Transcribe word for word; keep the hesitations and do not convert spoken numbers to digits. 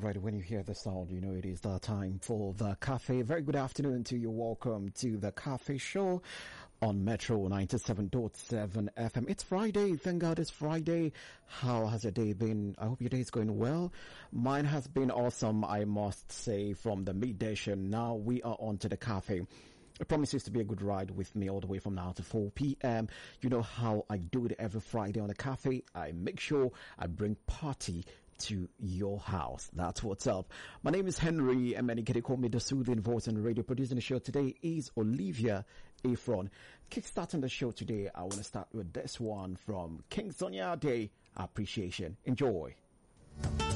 Right, when you hear the sound, you know it is the time for the cafe. Very good afternoon to you. Welcome to the cafe show on Metro ninety-seven point seven F M. It's Friday. Thank God it's Friday. How has your day been? I hope your day is going well. Mine has been awesome, I must say, from the midday show. Now we are on to the cafe. It promises to be a good ride with me all the way from now to four p.m. You know how I do it every Friday on the cafe. I make sure I bring party to your house. That's what's up. My name is Henry, and many can call me the soothing voice on the radio. Producing the show today is Olivia Efron. Kickstarting the show today, I want to start with this one from King Sonia Day Appreciation. Enjoy.